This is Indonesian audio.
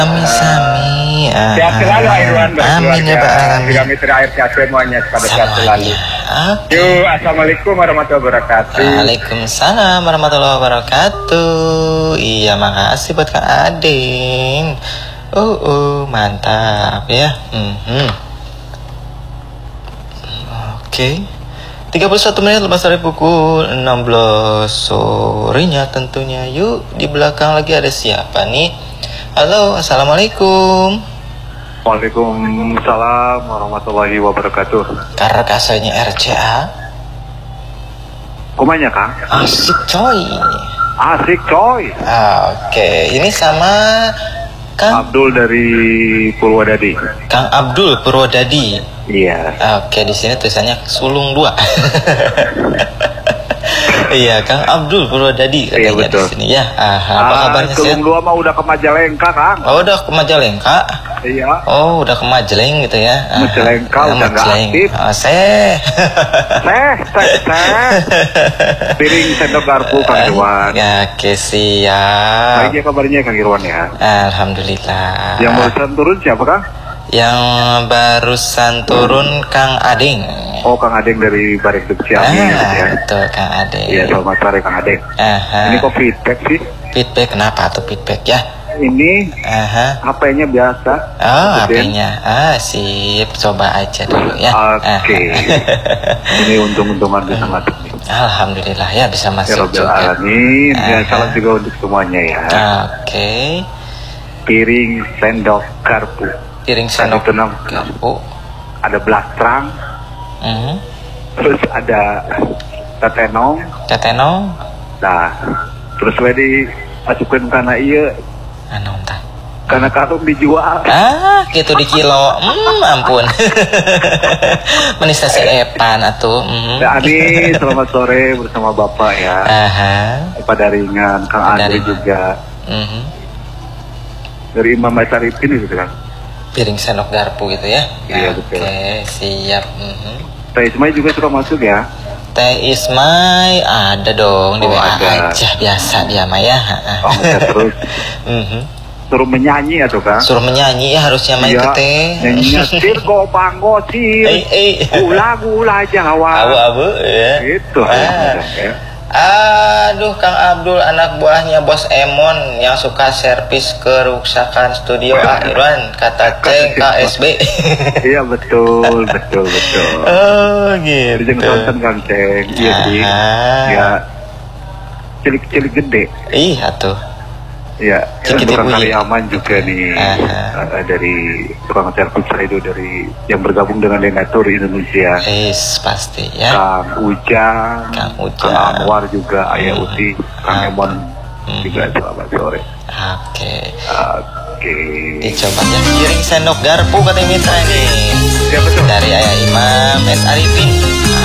Sami-sami. Sehat selalu Irwan. Amin ya Pak. Amin. Juga mitra air sehat semuanya pada sehat selalu. Yuk, assalamualaikum warahmatullahi wabarakatuh. Waalaikumsalam warahmatullahi wabarakatuh. Iya, makasih buat Kak Ading. Mantap ya. Oke. 31 menit lepas dari pukul 16 sorenya tentunya. Yuk, di belakang lagi ada siapa nih? Halo, assalamualaikum. Waalaikumsalam warahmatullahi wabarakatuh. Karkasanya RCA. Kumanya Kang? Asik coy. Asik coy. Oke, ini sama Kang Abdul dari Purwodadi. Kang Abdul Purwodadi. Iya. Oke, di sini tulisannya Sulung 2. Iya, Kang Abdul Purwodadi katanya. Iya, betul. Di sini ya. Apa kabarnya sih? Sulung 2 mah udah ke Majalengka Kang. Oh, udah ke Majalengka. Iya. Oh, udah ke Majaleng gitu ya. Majalengka udah nggak aktif. Teh. Piring sendok garpu Kang Irwan. Ya, oke, siap. Baik ya kabarnya Kang Irwan ya. Alhamdulillah. Yang barusan turun siapa Kang? Yang barusan turun Kang Ading. Oh, Kang Adeng dari Barik Ciamis ya. Betul, Kang Adeng. Iya, selamat sore Kang Adeng. Ini kok feedback sih? Feedback kenapa tuh feedback ya? Ini HP-nya biasa. Oh, HP-nya. Sip, coba aja dulu ya. Oke. Ini untung-untungan bisa masuk nih. Alhamdulillah ya bisa masuk juga. Alamin. Ya, salam juga untuk semuanya ya. Oke. Piring sendok garpu. Piring sendok garpu. Ada blastrang. Terus ada tetenong. Nah, terus wedi masukin karena iya. Karena karung dijual. Gitu di kilo. Ampun. Menista seepan atuh. Nah, Ani selamat sore bersama Bapak ya. Pada ringan, Kang Andri juga. Dari Imam Syarifin itu kan. Piring sendok garpu gitu ya. Iya, betul. Oke, siap. Teh Ismai juga sudah masuk ya? Teh Ismai ada dong di WA aja biasa dia mah ya. Terus suruh menyanyi atau kan? Suruh menyanyi ya harusnya main ke teh. Nyanyinya Sirgo Panggo Sir. Gula-gula Jawa. Abu-abu ya. Itu Aduh, Kang Abdul anak buahnya Bos Emon yang suka servis keruksakan studio Irwan kata Ceng KSB. Iya betul. Oh gitu. Jangan tonton Kang Ceng. Iya sih. Ya cilik-cilik gede. Iya tuh. Ya, tukang karyawan juga nih dari tukang servis itu dari yang bergabung dengan Lenatur Indonesia. Pasti ya. Kang Ujang, Kang Anwar juga, Ayah Uti, Kang Emon juga selamat sore. Oke. Dicoba ya piring sendok garpu katanya mitra nih. Ya betul. Dari Ayah Imam S Arifin.